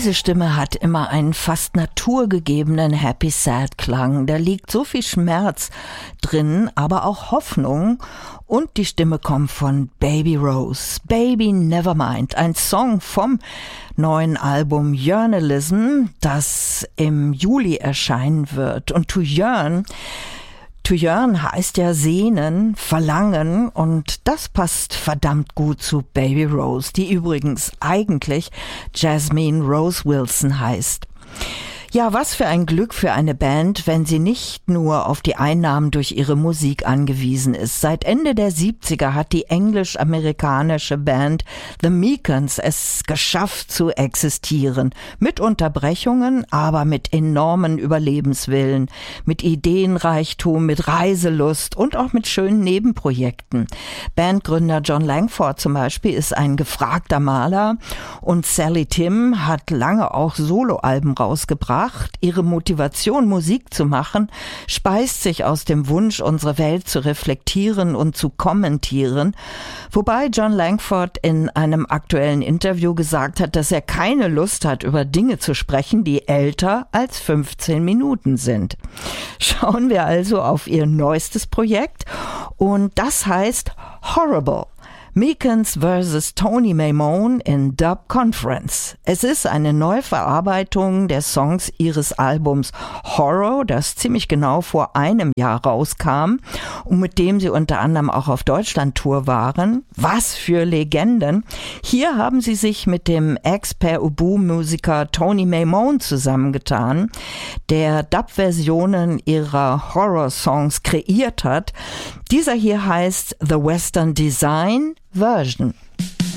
Diese Stimme hat immer einen fast naturgegebenen Happy-Sad-Klang. Da liegt so viel Schmerz drin, aber auch Hoffnung. Und die Stimme kommt von Baby Rose. Baby Nevermind, ein Song vom neuen Album Yearnalism, das im Juli erscheinen wird. Und To Yearn heißt ja sehnen, verlangen, und das passt verdammt gut zu Baby Rose, die übrigens eigentlich Jasmine Rose Wilson heißt. Ja, was für ein Glück für eine Band, wenn sie nicht nur auf die Einnahmen durch ihre Musik angewiesen ist. Seit Ende der 70er hat die englisch-amerikanische Band The Mekons es geschafft zu existieren. Mit Unterbrechungen, aber mit enormen Überlebenswillen, mit Ideenreichtum, mit Reiselust und auch mit schönen Nebenprojekten. Bandgründer John Langford zum Beispiel ist ein gefragter Maler und Sally Tim hat lange auch Soloalben rausgebracht. Ihre Motivation, Musik zu machen, speist sich aus dem Wunsch, unsere Welt zu reflektieren und zu kommentieren. Wobei John Langford in einem aktuellen Interview gesagt hat, dass er keine Lust hat, über Dinge zu sprechen, die älter als 15 Minuten sind. Schauen wir also auf ihr neuestes Projekt, und das heißt Horrible. Mekons vs. Tony Mamone in Dub Conference. Es ist eine Neuverarbeitung der Songs ihres Albums Horror, das ziemlich genau vor einem Jahr rauskam und mit dem sie unter anderem auch auf Deutschland-Tour waren. Was für Legenden! Hier haben sie sich mit dem Ex-Per-Ubu-Musiker Tony Mamone zusammengetan, der Dub-Versionen ihrer Horror-Songs kreiert hat. Dieser hier heißt The Western Design Version.